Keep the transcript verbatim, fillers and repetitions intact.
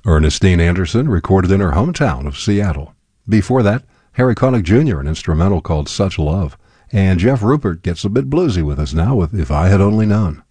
Ernestine Anderson recorded in her hometown of Seattle. Before that, Harry Connick Junior, an instrumental called Such Love. And Jeff Rupert gets a bit bluesy with us now with If I Had Only Known.